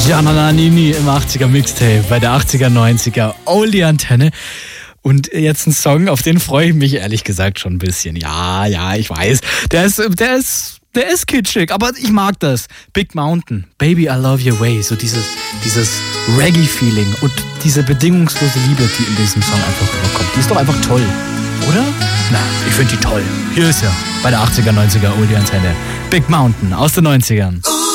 Gianna Nannini im 80er Mixtape bei der 80er, 90er Oldie Antenne. Und jetzt ein Song, auf den freue ich mich ehrlich gesagt schon ein bisschen. Ja, ich weiß. Der ist kitschig, aber ich mag das. Big Mountain, Baby I Love Your Way. So dieses Reggae-Feeling und diese bedingungslose Liebe, die in diesem Song einfach überkommt. Die ist doch einfach toll, oder? Na, ich finde die toll. Hier ist er bei der 80er, 90er Oldie Antenne. Big Mountain aus den 90ern.